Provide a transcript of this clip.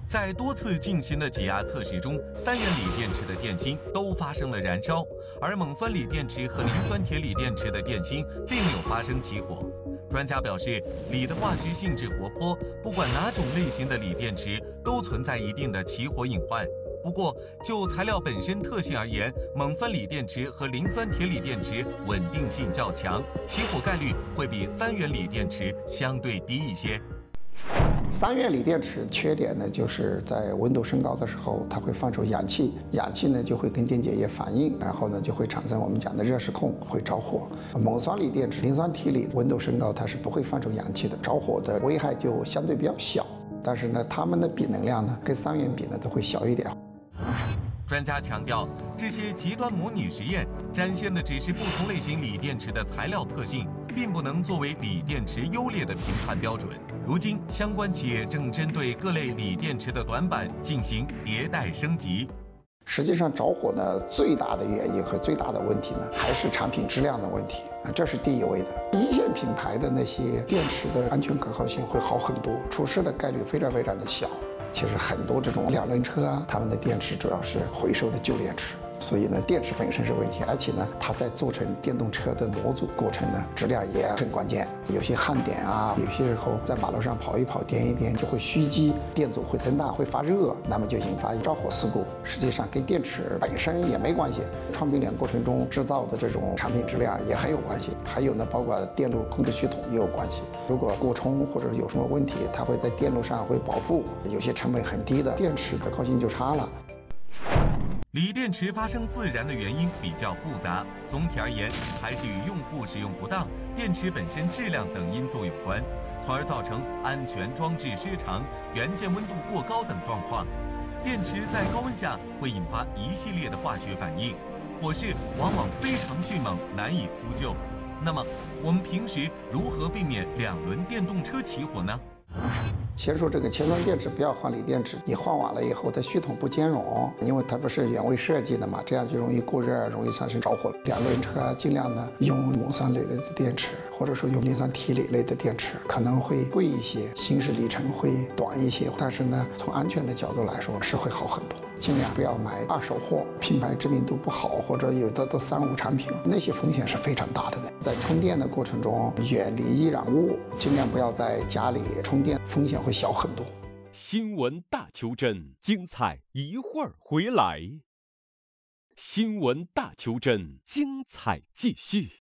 在多次进行的挤压测试中，3元锂电池的电芯都发生了燃烧，而锰酸锂电池和磷酸铁锂电池的电芯并没有发生起火。专家表示，锂的化学性质活泼，不管哪种类型的锂电池都存在一定的起火隐患。不过，就材料本身特性而言，锰酸锂电池和磷酸铁锂电池稳定性较强，起火概率会比3元锂电池相对低一些。 3元锂电池缺点呢，就是在温度升高的时候，它会放出氧气，氧气呢就会跟电解液反应，然后呢就会产生我们讲的热失控，会着火。锰酸锂电池、磷酸铁锂温度升高，它是不会放出氧气的，着火的危害就相对比较小。但是呢，它们的比能量呢，跟3元比呢都会小一点。 专家强调，这些极端模拟实验展现的只是不同类型锂电池的材料特性，并不能作为锂电池优劣的评判标准。如今，相关企业正针对各类锂电池的短板进行迭代升级。 实际上，着火呢最大的原因和最大的问题呢，还是产品质量的问题，这是第一位的。一线品牌的那些电池的安全可靠性会好很多，出事的概率非常非常的小。其实很多这种2轮车啊，他们的电池主要是回收的旧电池，所以呢，电池本身是问题，而且呢，它在做成电动车的模组过程呢，质量也很关键。有些焊点啊，有些时候在马路上跑一跑、点一点就会蓄积，电阻会增大，会发热，那么就引发着火事故。实际上跟电池本身也没关系，创并联过程中制造的这种产品质量也很有关系。还有呢，包括电路控制系统也有关系。如果过充或者有什么问题，它会在电路上会保护，有些成本很低的电池可靠性就差了。 锂电池发生自燃的原因比较复杂，总体而言，还是与用户使用不当、电池本身质量等因素有关，从而造成安全装置失常、元件温度过高等状况。电池在高温下会引发一系列的化学反应，火势往往非常迅猛，难以扑救。那么，我们平时如何避免2轮电动车起火呢？ 先说这个铅酸电池不要换锂电池，你换完了以后，它系统不兼容，因为它不是原位设计的嘛，这样就容易过热，容易产生着火。2轮车尽量呢用锰酸锂类的电池，或者说用磷酸铁锂类的电池，可能会贵一些，行驶里程会短一些，但是呢，从安全的角度来说是会好很多。尽量不要买2手货，品牌知名度不好，或者有的都3、5产品，那些风险是非常大的呢。在充电的过程中，远离易燃物，尽量不要在家里充电，风险会小很多。 新闻大求真，精彩一会儿回来。新闻大求真，精彩继续。